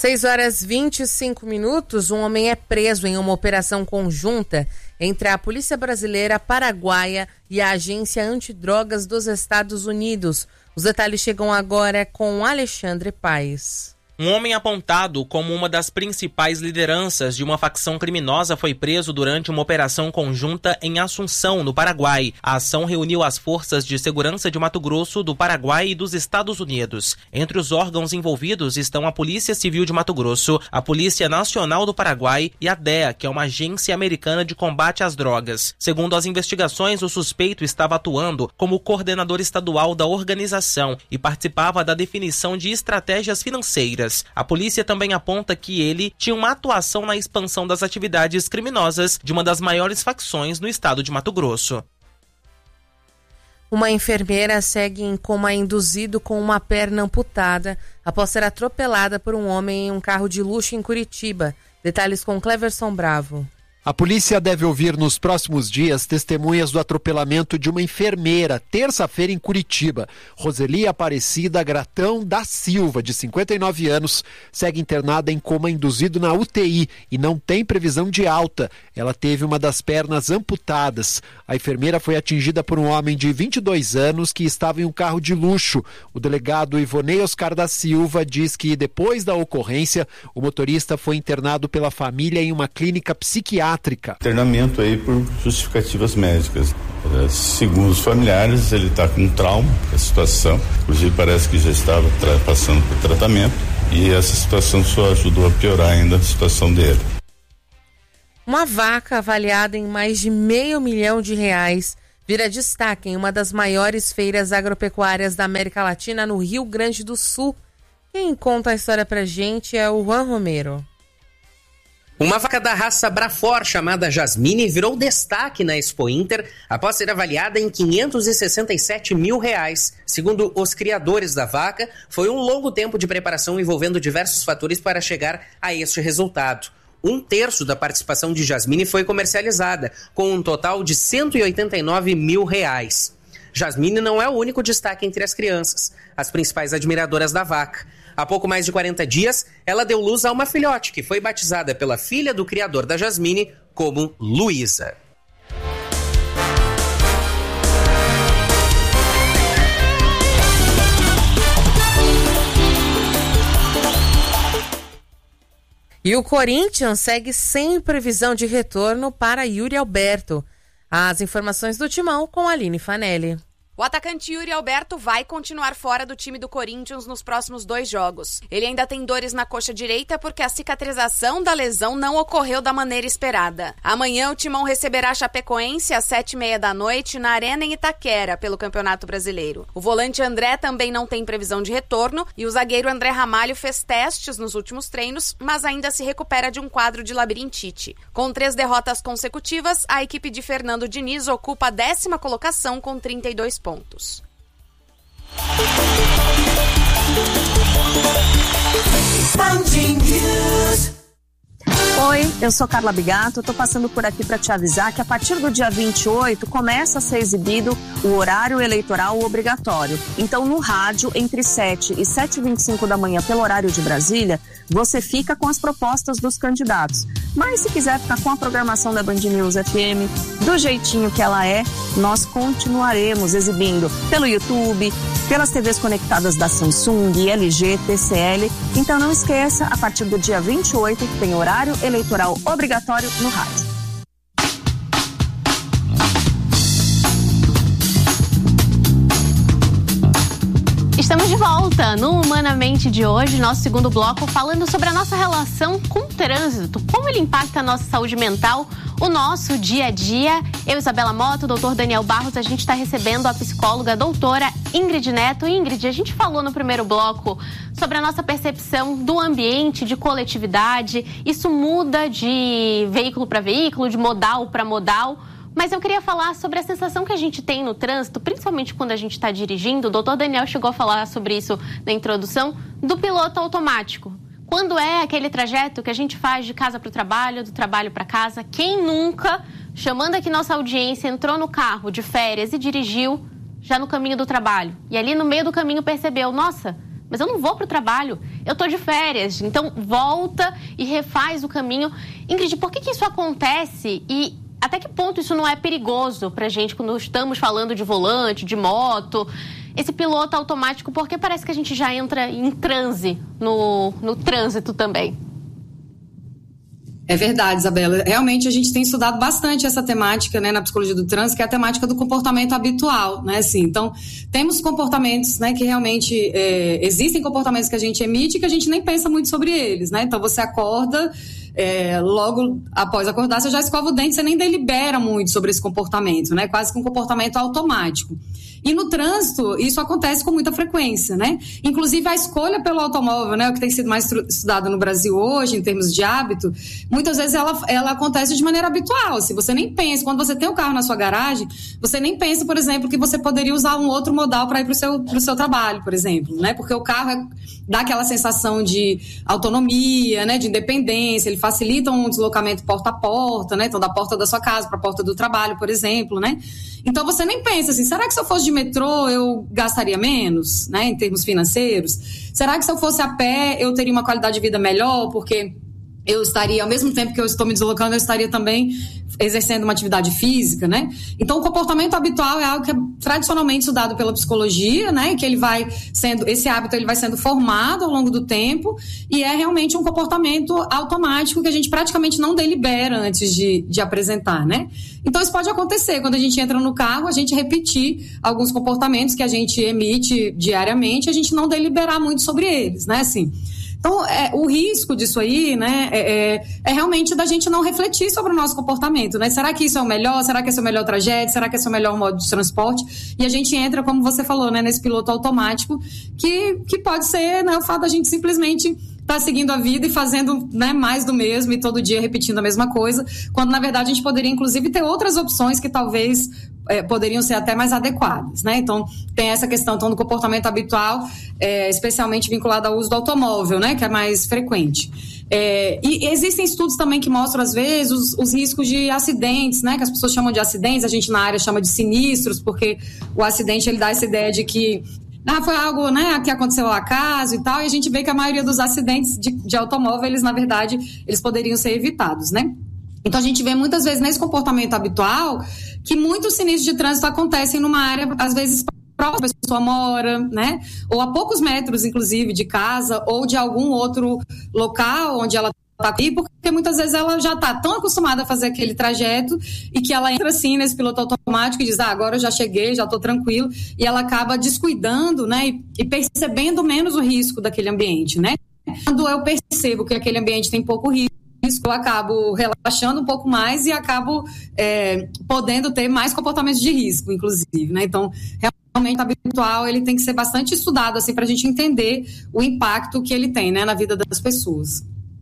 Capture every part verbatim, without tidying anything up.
seis horas e vinte e cinco minutos, um homem é preso em uma operação conjunta entre a Polícia Brasileira, Paraguaia e a Agência Antidrogas dos Estados Unidos. Os detalhes chegam agora com Alexandre Paes. Um homem apontado como uma das principais lideranças de uma facção criminosa foi preso durante uma operação conjunta em Assunção, no Paraguai. A ação reuniu as forças de segurança de Mato Grosso, do Paraguai e dos Estados Unidos. Entre os órgãos envolvidos estão a Polícia Civil de Mato Grosso, a Polícia Nacional do Paraguai e a D E A, que é uma agência americana de combate às drogas. Segundo as investigações, o suspeito estava atuando como coordenador estadual da organização e participava da definição de estratégias financeiras. A polícia também aponta que ele tinha uma atuação na expansão das atividades criminosas de uma das maiores facções no estado de Mato Grosso. Uma enfermeira segue em coma induzido com uma perna amputada após ser atropelada por um homem em um carro de luxo em Curitiba. Detalhes com Cleverson Bravo. A polícia deve ouvir nos próximos dias testemunhas do atropelamento de uma enfermeira, terça-feira em Curitiba. Roseli Aparecida Gratão da Silva, de cinquenta e nove anos, segue internada em coma induzido na U T I e não tem previsão de alta. Ela teve uma das pernas amputadas. A enfermeira foi atingida por um homem de vinte e dois anos que estava em um carro de luxo. O delegado Ivonei Oscar da Silva diz que, depois da ocorrência, o motorista foi internado pela família em uma clínica psiquiátrica. Internamento aí por justificativas médicas. Segundo os familiares, ele está com trauma, a situação, inclusive parece que já estava tra- passando por tratamento e essa situação só ajudou a piorar ainda a situação dele. Uma vaca avaliada em mais de meio milhão de reais vira destaque em uma das maiores feiras agropecuárias da América Latina, no Rio Grande do Sul. Quem conta a história pra gente é o Juan Romero. Uma vaca da raça Brafor, chamada Jasmine, virou destaque na Expo Inter após ser avaliada em quinhentos e sessenta e sete mil reais. Segundo os criadores da vaca, foi um longo tempo de preparação envolvendo diversos fatores para chegar a este resultado. Um terço da participação de Jasmine foi comercializada, com um total de cento e oitenta e nove mil reais. Jasmine não é o único destaque entre as crianças, as principais admiradoras da vaca. Há pouco mais de quarenta dias, ela deu luz a uma filhote que foi batizada pela filha do criador da Jasmine como Luísa. E o Corinthians segue sem previsão de retorno para Yuri Alberto. As informações do Timão com a Aline Fanelli. O atacante Yuri Alberto vai continuar fora do time do Corinthians nos próximos dois jogos. Ele ainda tem dores na coxa direita porque a cicatrização da lesão não ocorreu da maneira esperada. Amanhã o Timão receberá a Chapecoense às sete e meia da noite na Arena em Itaquera, pelo Campeonato Brasileiro. O volante André também não tem previsão de retorno e o zagueiro André Ramalho fez testes nos últimos treinos, mas ainda se recupera de um quadro de labirintite. Com três derrotas consecutivas, a equipe de Fernando Diniz ocupa a décima colocação com trinta e dois pontos. pontos. Oi, eu sou Carla Bigato, tô passando por aqui para te avisar que a partir do dia vinte e oito começa a ser exibido o horário eleitoral obrigatório. Então, no rádio, entre sete e sete e vinte e cinco da manhã, pelo horário de Brasília, você fica com as propostas dos candidatos. Mas se quiser ficar com a programação da Band News F M, do jeitinho que ela é, nós continuaremos exibindo pelo YouTube, pelas T Vs conectadas da Samsung, L G, T C L. Então não esqueça, a partir do dia vinte e oito tem horário eleitoral obrigatório no rádio. Estamos de volta no Humanamente de hoje, nosso segundo bloco, falando sobre a nossa relação com o trânsito, como ele impacta a nossa saúde mental, o nosso dia a dia. Eu, Isabela Mota, o doutor Daniel Barros, a gente está recebendo a psicóloga a doutora Ingrid Neto. Ingrid, a gente falou no primeiro bloco sobre a nossa percepção do ambiente, de coletividade. Isso muda de veículo para veículo, de modal para modal. Mas eu queria falar sobre a sensação que a gente tem no trânsito, principalmente quando a gente está dirigindo. O doutor Daniel chegou a falar sobre isso na introdução, do piloto automático. Quando é aquele trajeto que a gente faz de casa para o trabalho, do trabalho para casa, quem nunca, chamando aqui nossa audiência, entrou no carro de férias e dirigiu já no caminho do trabalho? E ali no meio do caminho percebeu, nossa, mas eu não vou para o trabalho, eu estou de férias. Então, volta e refaz o caminho. Ingrid, por que que isso acontece e até que ponto isso não é perigoso para a gente quando estamos falando de volante, de moto, esse piloto automático, porque parece que a gente já entra em transe no, no trânsito também? É verdade, Isabela. Realmente a gente tem estudado bastante essa temática, né, na psicologia do trânsito, que é a temática do comportamento habitual, né, assim. Então, temos comportamentos, né, que realmente é, existem comportamentos que a gente emite que a gente nem pensa muito sobre eles, né. Então, você acorda, é, logo após acordar, você já escova o dente, você nem delibera muito sobre esse comportamento, né, quase que um comportamento automático. E no trânsito, isso acontece com muita frequência, né? Inclusive, a escolha pelo automóvel, né, o que tem sido mais estudado no Brasil hoje, em termos de hábito, muitas vezes ela, ela acontece de maneira habitual. Se você nem pensa, quando você tem um carro na sua garagem, você nem pensa, por exemplo, que você poderia usar um outro modal para ir para o seu, pro seu trabalho, por exemplo, né? Porque o carro é, dá aquela sensação de autonomia, né, de independência, ele facilita um deslocamento porta a porta, né? Então, da porta da sua casa para a porta do trabalho, por exemplo, né? Então, você nem pensa assim, será que se eu fosse de metrô eu gastaria menos, né, em termos financeiros? Será que se eu fosse a pé eu teria uma qualidade de vida melhor, porque eu estaria, ao mesmo tempo que eu estou me deslocando, eu estaria também exercendo uma atividade física, né? Então, o comportamento habitual é algo que é tradicionalmente estudado pela psicologia, né? Que ele vai sendo, esse hábito ele vai sendo formado ao longo do tempo e é realmente um comportamento automático que a gente praticamente não delibera antes de, de apresentar, né? Então, isso pode acontecer quando a gente entra no carro, a gente repetir alguns comportamentos que a gente emite diariamente, a gente não deliberar muito sobre eles, né? Assim, então, é, o risco disso aí, né, é, é, é realmente da gente não refletir sobre o nosso comportamento, né? Será que isso é o melhor? Será que esse é o melhor trajeto? Será que esse é o melhor modo de transporte? E a gente entra, como você falou, né, nesse piloto automático, que, que pode ser, né, o fato da gente simplesmente tá seguindo a vida e fazendo, né, mais do mesmo e todo dia repetindo a mesma coisa, quando na verdade a gente poderia inclusive ter outras opções que talvez é, poderiam ser até mais adequadas, né? Então tem essa questão então, do comportamento habitual, é, especialmente vinculado ao uso do automóvel, né, que é mais frequente. É, e existem estudos também que mostram às vezes os, os riscos de acidentes, né, que as pessoas chamam de acidentes, a gente na área chama de sinistros, porque o acidente ele dá essa ideia de que Ah, foi algo, né, que aconteceu ao acaso e tal, e a gente vê que a maioria dos acidentes de, de automóvel, eles, na verdade, eles poderiam ser evitados, né? Então, a gente vê muitas vezes nesse comportamento habitual que muitos sinistros de trânsito acontecem numa área, às vezes, próxima a pessoa mora, né? Ou a poucos metros, inclusive, de casa ou de algum outro local onde ela tá aqui, porque muitas vezes ela já está tão acostumada a fazer aquele trajeto e que ela entra assim nesse piloto automático e diz, ah, agora eu já cheguei, já estou tranquilo, e ela acaba descuidando, né, e, e percebendo menos o risco daquele ambiente, né? Quando eu percebo que aquele ambiente tem pouco risco, eu acabo relaxando um pouco mais e acabo é, podendo ter mais comportamentos de risco, inclusive, né? Então, realmente, o habitual, ele tem que ser bastante estudado, assim, para a gente entender o impacto que ele tem, né, na vida das pessoas.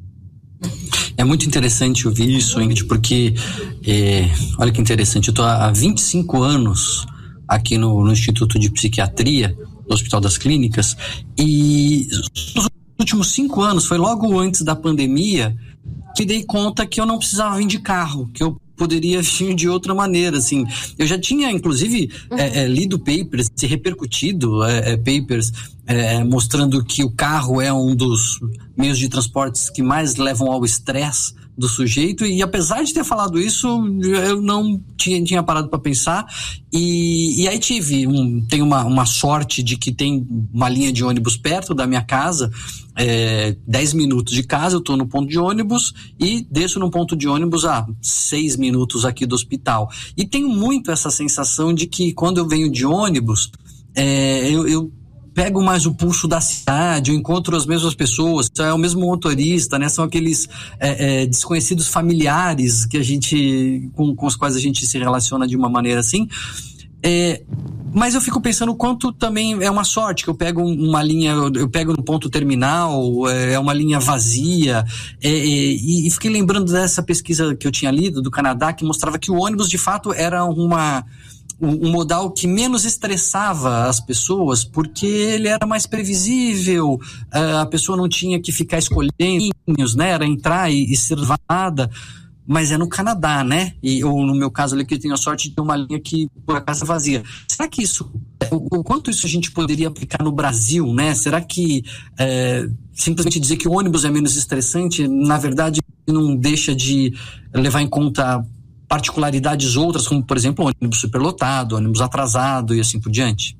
É muito interessante ouvir isso, Ingrid, porque, é, olha que interessante, eu estou há vinte e cinco anos aqui no, no Instituto de Psiquiatria, no Hospital das Clínicas, e nos últimos cinco anos, foi logo antes da pandemia, que dei conta que eu não precisava vir de carro, que eu poderia vir de outra maneira, assim. Eu já tinha, inclusive, uhum. é, é, lido papers, se repercutido é, é, papers é, mostrando que o carro é um dos meios de transportes que mais levam ao estresse do sujeito, e apesar de ter falado isso, eu não tinha, tinha parado para pensar, e, e aí tive, um, tem uma, uma sorte de que tem uma linha de ônibus perto da minha casa, é, dez minutos de casa, eu estou no ponto de ônibus e desço no ponto de ônibus a seis minutos aqui do hospital, e tenho muito essa sensação de que quando eu venho de ônibus, é, eu, eu pego mais o pulso da cidade, eu encontro as mesmas pessoas, é o mesmo motorista, né? São aqueles é, é, desconhecidos familiares que a gente, com, com os quais a gente se relaciona de uma maneira assim. É, mas eu fico pensando o quanto também é uma sorte que eu pego uma linha, eu pego no ponto terminal, é uma linha vazia, é, é, e, e fiquei lembrando dessa pesquisa que eu tinha lido do Canadá, que mostrava que o ônibus de fato era uma um modal que menos estressava as pessoas, porque ele era mais previsível, a pessoa não tinha que ficar escolhendo, né, era entrar e, e ser levada, mas é no Canadá, né, e, ou no meu caso ali que eu tenho a sorte de ter uma linha que por acaso é vazia. Será que isso o, o quanto isso a gente poderia aplicar no Brasil, né? Será que é, simplesmente dizer que o ônibus é menos estressante, na verdade, não deixa de levar em conta particularidades outras, como, por exemplo, ônibus superlotado, ônibus atrasado e assim por diante?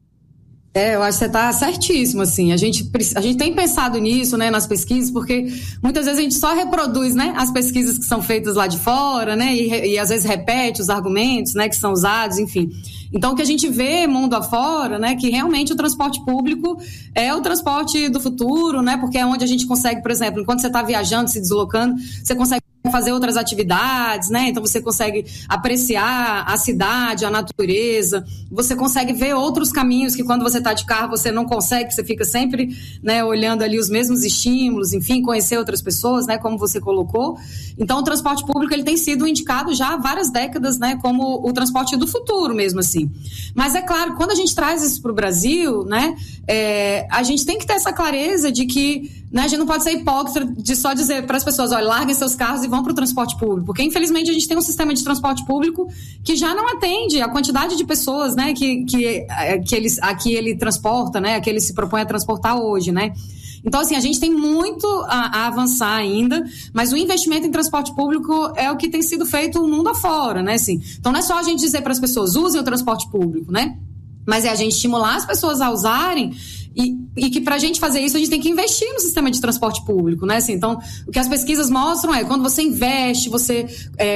É, eu acho que você está certíssimo, assim, a gente, a gente tem pensado nisso, né, nas pesquisas, porque muitas vezes a gente só reproduz, né, as pesquisas que são feitas lá de fora, né, e, e às vezes repete os argumentos, né, que são usados, enfim. Então, o que a gente vê mundo afora, né, que realmente o transporte público é o transporte do futuro, né, porque é onde a gente consegue, por exemplo, enquanto você está viajando, se deslocando, você consegue fazer outras atividades, né? Então você consegue apreciar a cidade, a natureza, você consegue ver outros caminhos que quando você está de carro você não consegue, você fica sempre, né, olhando ali os mesmos estímulos, enfim, conhecer outras pessoas, né, como você colocou. Então o transporte público ele tem sido indicado já há várias décadas, né, como o transporte do futuro mesmo assim. Mas é claro, quando a gente traz isso para o Brasil, né, é, a gente tem que ter essa clareza de que, né, a gente não pode ser hipócrita de só dizer para as pessoas, olha, larguem seus carros e vão para o transporte público, porque infelizmente a gente tem um sistema de transporte público que já não atende a quantidade de pessoas, né, que, que, que ele, a que ele transporta, né, a que ele se propõe a transportar hoje, né. Então, assim, a gente tem muito a, a avançar ainda, mas o investimento em transporte público é o que tem sido feito o mundo afora, né, assim. Então não é só a gente dizer para as pessoas, usem o transporte público, né, mas é a gente estimular as pessoas a usarem. E, e que para a gente fazer isso, a gente tem que investir no sistema de transporte público, né? Assim, então, o que as pesquisas mostram é quando você investe, você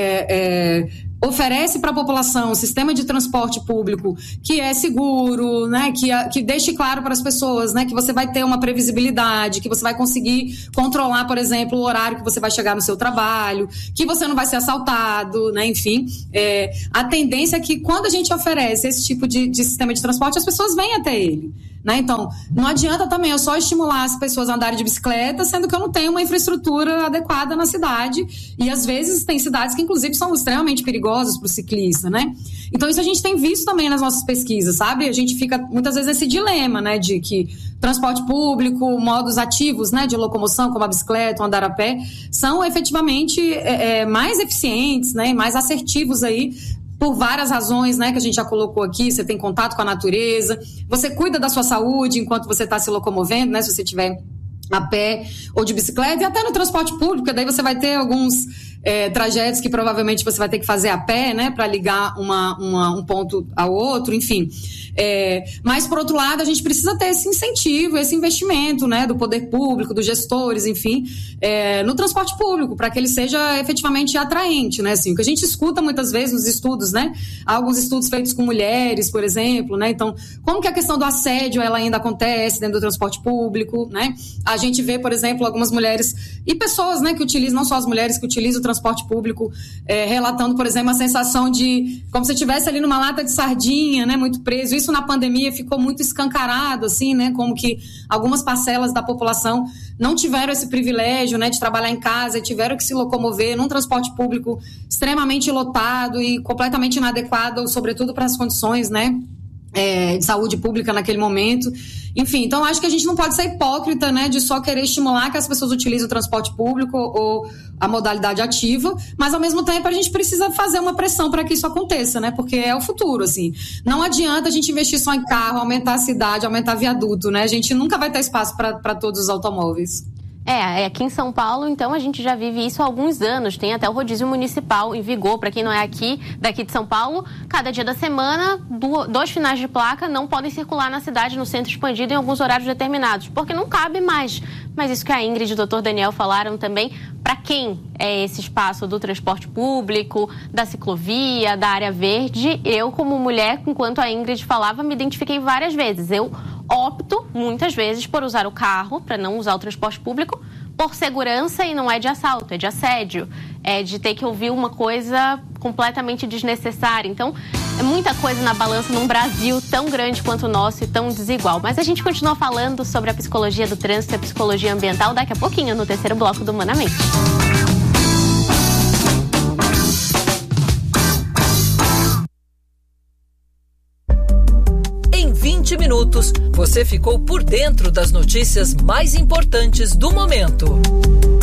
é, é, oferece para a população um sistema de transporte público que é seguro, né? Que, que deixe claro para as pessoas, né? Que você vai ter uma previsibilidade, que você vai conseguir controlar, por exemplo, o horário que você vai chegar no seu trabalho, que você não vai ser assaltado, né? Enfim, é, a tendência é que quando a gente oferece esse tipo de, de sistema de transporte, as pessoas vêm até ele. Né? Então, não adianta também eu só estimular as pessoas a andarem de bicicleta, sendo que eu não tenho uma infraestrutura adequada na cidade, e às vezes tem cidades que inclusive são extremamente perigosas para o ciclista, né? Então isso a gente tem visto também nas nossas pesquisas, sabe? A gente fica muitas vezes nesse dilema, né, de que transporte público, modos ativos, né, de locomoção, como a bicicleta, o andar a pé, são efetivamente é, é, mais eficientes, né, mais assertivos aí, por várias razões, né, que a gente já colocou aqui. Você tem contato com a natureza, você cuida da sua saúde enquanto você está se locomovendo, né, se você estiver a pé ou de bicicleta, e até no transporte público, porque daí você vai ter alguns é, trajetos que provavelmente você vai ter que fazer a pé, né, para ligar uma, uma, um ponto ao outro, enfim. É, mas, por outro lado, a gente precisa ter esse incentivo, esse investimento, né, do poder público, dos gestores, enfim, é, no transporte público, para que ele seja efetivamente atraente, né, assim, o que a gente escuta muitas vezes nos estudos, né, há alguns estudos feitos com mulheres, por exemplo, né, então, como que a questão do assédio, ela ainda acontece dentro do transporte público, né, a gente vê, por exemplo, algumas mulheres e pessoas, né, que utilizam, não só as mulheres que utilizam o transporte público, é, relatando, por exemplo, a sensação de como se estivesse ali numa lata de sardinha, né, muito preso. Isso na pandemia ficou muito escancarado, assim, né, como que algumas parcelas da população não tiveram esse privilégio, né, de trabalhar em casa e tiveram que se locomover num transporte público extremamente lotado e completamente inadequado, sobretudo para as condições, né, É, de saúde pública naquele momento. Enfim, então acho que a gente não pode ser hipócrita, né, de só querer estimular que as pessoas utilizem o transporte público ou a modalidade ativa, mas ao mesmo tempo a gente precisa fazer uma pressão para que isso aconteça, né, porque é o futuro, assim. Não adianta a gente investir só em carro, aumentar a cidade, aumentar viaduto, né, a gente nunca vai ter espaço para todos os automóveis. É, aqui em São Paulo, então, a gente já vive isso há alguns anos. Tem até o rodízio municipal em vigor. Para quem não é aqui, daqui de São Paulo, cada dia da semana, dois finais de placa não podem circular na cidade, no centro expandido, em alguns horários determinados, porque não cabe mais. Mas isso que a Ingrid e o doutor Daniel falaram também, para quem é esse espaço do transporte público, da ciclovia, da área verde, eu, como mulher, enquanto a Ingrid falava, me identifiquei várias vezes. Eu opto, muitas vezes, por usar o carro, para não usar o transporte público, por segurança, e não é de assalto, é de assédio, é de ter que ouvir uma coisa completamente desnecessária. Então, é muita coisa na balança num Brasil tão grande quanto o nosso e tão desigual. Mas a gente continua falando sobre a psicologia do trânsito e a psicologia ambiental daqui a pouquinho, no terceiro bloco do Humanamente. vinte minutos, você ficou por dentro das notícias mais importantes do momento.